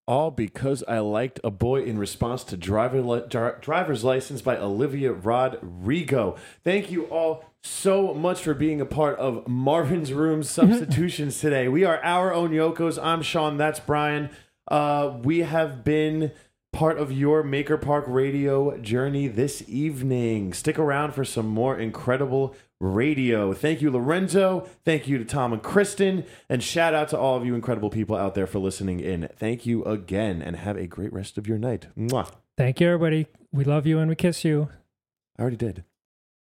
All because I liked A Boy in Response to Driver's License by Olivia Rodrigo. Thank you all so much for being a part of Marvin's Room Substitutions today. We are our own Yokos. I'm Sean. That's Brian. We have been part of your Maker Park radio journey this evening. Stick around for some more incredible radio. Thank you, Lorenzo. Thank you to Tom and Kristen. And shout out to all of you incredible people out there for listening in. Thank you again, and have a great rest of your night. Mwah. Thank you, everybody. We love you and we kiss you. I already did.